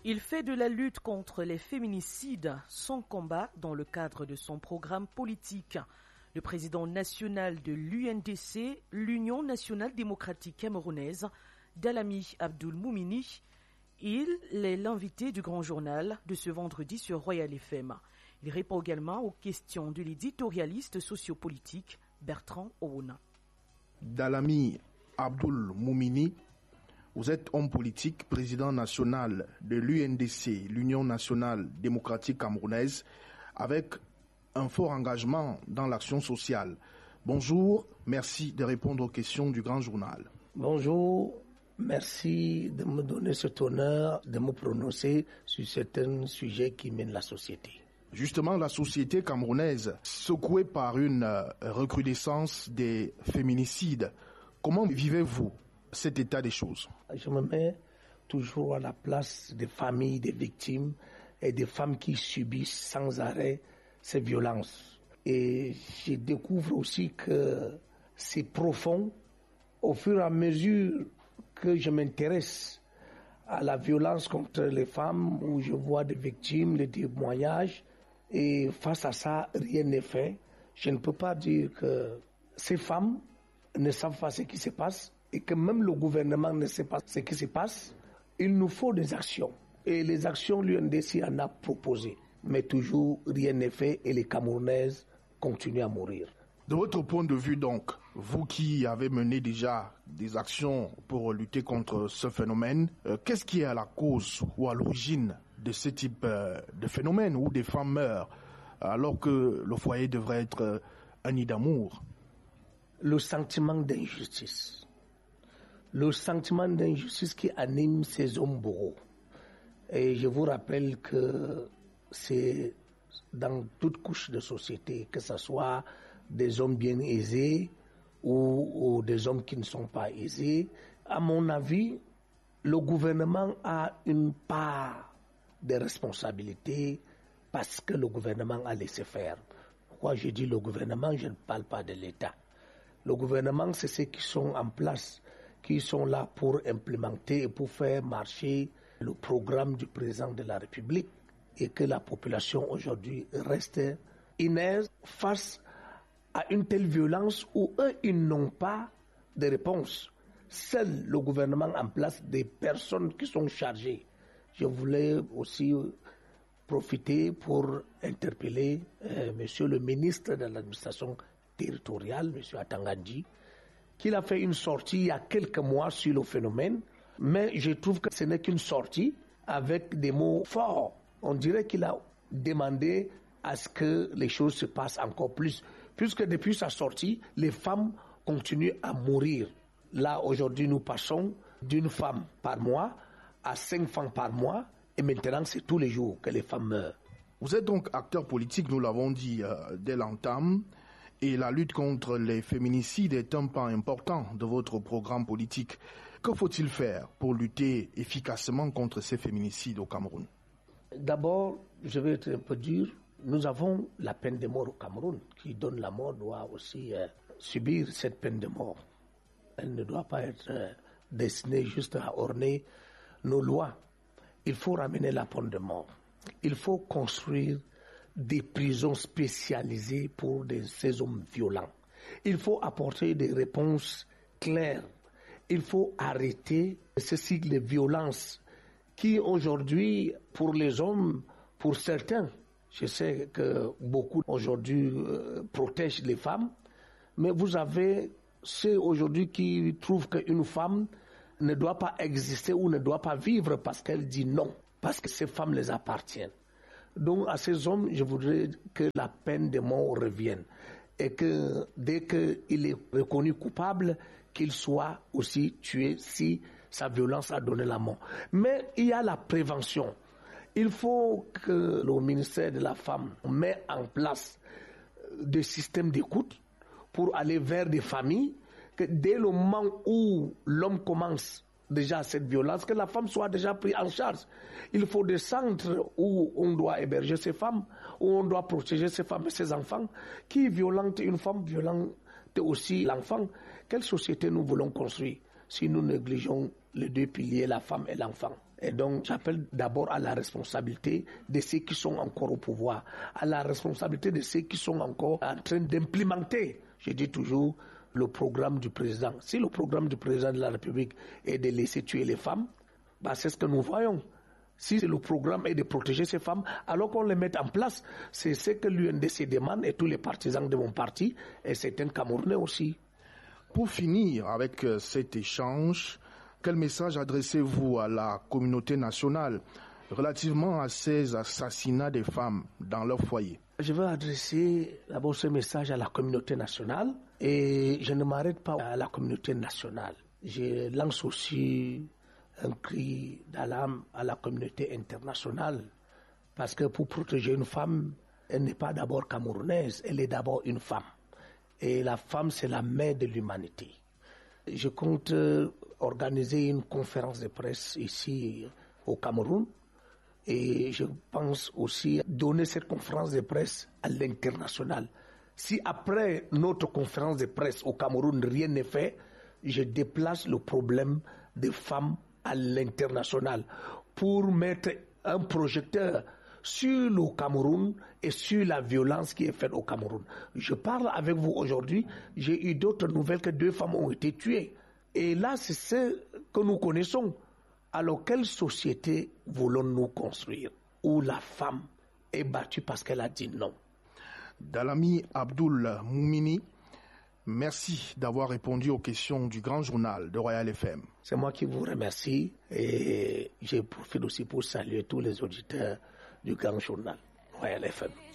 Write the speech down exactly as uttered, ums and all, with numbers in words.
Il fait de la lutte contre les féminicides son combat dans le cadre de son programme politique. Le président national de l'U N D C, l'Union nationale démocratique camerounaise, Dalami Abdoul Moumini, il est l'invité du Grand Journal de ce vendredi sur Royal F M. Il répond également aux questions de l'éditorialiste sociopolitique Bertrand Ouna. Dalami Abdoul Moumini, vous êtes homme politique, président national de l'U N D C, l'Union nationale démocratique camerounaise, avec un fort engagement dans l'action sociale. Bonjour, merci de répondre aux questions du Grand Journal. Bonjour, merci de me donner cet honneur de me prononcer sur certains sujets qui mènent la société. Justement, la société camerounaise, secouée par une recrudescence des féminicides, comment vivez-vous cet état des choses? Je me mets toujours à la place des familles des victimes et des femmes qui subissent sans arrêt ces violences. Et je découvre aussi que c'est profond au fur et à mesure que je m'intéresse à la violence contre les femmes, où je vois des victimes, les témoignages, et face à ça, rien n'est fait. Je ne peux pas dire que ces femmes ne savent pas ce qui se passe et que même le gouvernement ne sait pas ce qui se passe. Il nous faut des actions. Et les actions, l'U N D C en a proposé. Mais toujours, rien n'est fait et les Camerounaises continuent à mourir. De votre point de vue donc, vous qui avez mené déjà des actions pour lutter contre ce phénomène, euh, qu'est-ce qui est à la cause ou à l'origine de ce type euh, de phénomène où des femmes meurent alors que le foyer devrait être euh, un nid d'amour? Le sentiment d'injustice. Le sentiment d'injustice qui anime ces hommes bourreaux. Et je vous rappelle que c'est dans toute couche de société, que ce soit des hommes bien aisés ou, ou des hommes qui ne sont pas aisés. À mon avis, le gouvernement a une part de responsabilité parce que le gouvernement a laissé faire. Pourquoi je dis le gouvernement, je ne parle pas de l'État. Le gouvernement, c'est ceux qui sont en place, qui sont là pour implémenter et pour faire marcher le programme du président de la République, et que la population aujourd'hui reste inerte face à une telle violence où eux, ils n'ont pas de réponse. Seul le gouvernement en place, des personnes qui sont chargées. Je voulais aussi profiter pour interpeller euh, monsieur le ministre de l'administration territoriale, monsieur Atangandji, qu'il a fait une sortie il y a quelques mois sur le phénomène, mais je trouve que ce n'est qu'une sortie avec des mots forts. On dirait qu'il a demandé à ce que les choses se passent encore plus, puisque depuis sa sortie, les femmes continuent à mourir. Là, aujourd'hui, nous passons d'une femme par mois à cinq femmes par mois, et maintenant, c'est tous les jours que les femmes meurent. Vous êtes donc acteur politique, nous l'avons dit euh, dès l'entame, et la lutte contre les féminicides est un pan important de votre programme politique. Que faut-il faire pour lutter efficacement contre ces féminicides au Cameroun? D'abord, je vais être un peu dur. Nous avons la peine de mort au Cameroun. Qui donne la mort doit aussi euh, subir cette peine de mort. Elle ne doit pas être euh, destinée juste à orner nos lois. Il faut ramener la peine de mort. Il faut construire des prisons spécialisées pour des, ces hommes violents. Il faut apporter des réponses claires. Il faut arrêter ce cycle de violence qui aujourd'hui, pour les hommes, pour certains, je sais que beaucoup aujourd'hui euh, protègent les femmes, mais vous avez ceux aujourd'hui qui trouvent qu'une femme ne doit pas exister ou ne doit pas vivre parce qu'elle dit non, parce que ces femmes les appartiennent. Donc à ces hommes, je voudrais que la peine de mort revienne et que dès qu'il est reconnu coupable, qu'il soit aussi tué si sa violence a donné la mort. Mais il y a la prévention. Il faut que le ministère de la Femme mette en place des systèmes d'écoute pour aller vers des familles, que dès le moment où l'homme commence déjà cette violence, que la femme soit déjà prise en charge. Il faut des centres où on doit héberger ces femmes, où on doit protéger ces femmes et ces enfants. Qui violente une femme, violente aussi l'enfant. Quelle société nous voulons construire si nous négligeons les deux piliers, la femme et l'enfant. Et donc, j'appelle d'abord à la responsabilité de ceux qui sont encore au pouvoir, à la responsabilité de ceux qui sont encore en train d'implémenter, je dis toujours, le programme du président. Si le programme du président de la République est de laisser tuer les femmes, bah c'est ce que nous voyons. Si le programme est de protéger ces femmes, alors qu'on les mette en place, c'est ce que l'U N D C demande et tous les partisans de mon parti, et c'est un Camerounais aussi. Pour finir avec cet échange, quel message adressez-vous à la communauté nationale relativement à ces assassinats des femmes dans leur foyer? Je veux adresser d'abord ce message à la communauté nationale et je ne m'arrête pas à la communauté nationale. Je lance aussi un cri d'alarme à la communauté internationale parce que pour protéger une femme, elle n'est pas d'abord camerounaise, elle est d'abord une femme. Et la femme, c'est la mère de l'humanité. Je compte organiser une conférence de presse ici au Cameroun et je pense aussi donner cette conférence de presse à l'international. Si après notre conférence de presse au Cameroun, rien n'est fait, je déplace le problème des femmes à l'international pour mettre un projecteur sur le Cameroun et sur la violence qui est faite au Cameroun. Je parle avec vous aujourd'hui, j'ai eu d'autres nouvelles que deux femmes ont été tuées. Et là, c'est ce que nous connaissons. Alors, quelle société voulons-nous construire où la femme est battue parce qu'elle a dit non? Dalami Abdoul Moumini, merci d'avoir répondu aux questions du Grand Journal de Royal F M. C'est moi qui vous remercie et je profite aussi pour saluer tous les auditeurs du Grand Journal Royal F M.